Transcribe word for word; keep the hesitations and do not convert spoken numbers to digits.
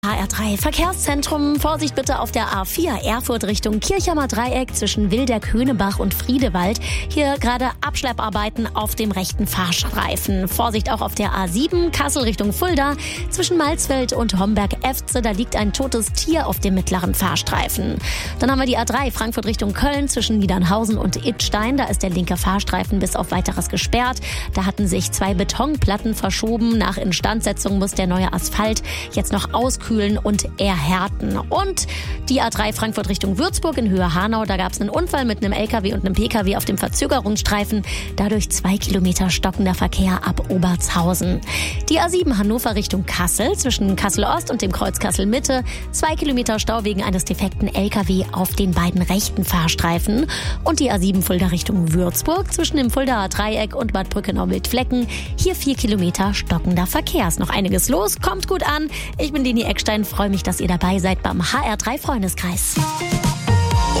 H R drei Verkehrszentrum. Vorsicht bitte auf der A vier Erfurt Richtung Kirchhammer Dreieck zwischen Wildeck-Höhnebach und Friedewald. Hier gerade Abschlepparbeiten auf dem rechten Fahrstreifen. Vorsicht auch auf der A sieben Kassel Richtung Fulda zwischen Malzfeld und Homberg-Efze. Da liegt ein totes Tier auf dem mittleren Fahrstreifen. Dann haben wir die A drei Frankfurt Richtung Köln zwischen Niedernhausen und Idstein. Da ist der linke Fahrstreifen bis auf Weiteres gesperrt. Da hatten sich zwei Betonplatten verschoben. Nach Instandsetzung muss der neue Asphalt jetzt noch auskühlen und erhärten. Und die A drei Frankfurt Richtung Würzburg in Höhe Hanau, da gab es einen Unfall mit einem L K W und einem P K W auf dem Verzögerungsstreifen. Dadurch zwei Kilometer stockender Verkehr ab Obertshausen. Die A sieben Hannover Richtung Kassel zwischen Kassel Ost und dem Kreuz Kassel Mitte. Zwei Kilometer Stau wegen eines defekten L K W auf den beiden rechten Fahrstreifen. Und die A sieben Fulda Richtung Würzburg zwischen dem Fuldaer Dreieck und Bad Brückenau-Wildflecken. Hier vier Kilometer stockender Verkehr. Ist noch einiges los, kommt gut an. Ich bin Leni Eckstein, freue mich, dass ihr dabei seid beim H R drei Freundeskreis.